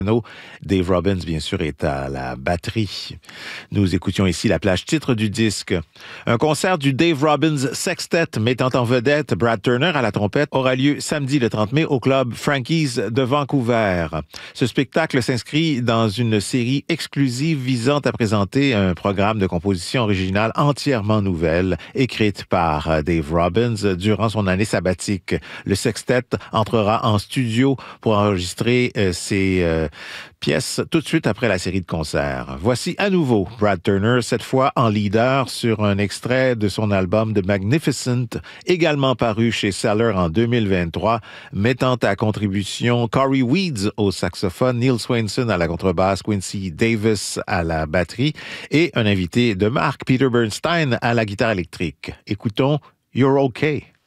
Dave Robbins, bien sûr, est à la batterie. Nous écoutions ici la plage titre du disque. Un concert du Dave Robbins Sextet mettant en vedette Brad Turner à la trompette aura lieu samedi le 30 mai au club Frankie's de Vancouver. Ce spectacle s'inscrit dans une série exclusive visant à présenter un programme de composition originale entièrement nouvelle, écrite par Dave Robbins durant son année sabbatique. Le Sextet entrera en studio pour enregistrer ses pièces tout de suite après la série de concerts. Voici à nouveau Brad Turner, cette fois en leader sur un extrait de son album The Magnificent, également paru chez Cellar en 2023, mettant à contribution Corey Weeds au saxophone, Neil Swainson à la contrebasse, Quincy Davis à la batterie et un invité de marque, Peter Bernstein, à la guitare électrique. Écoutons You're OK.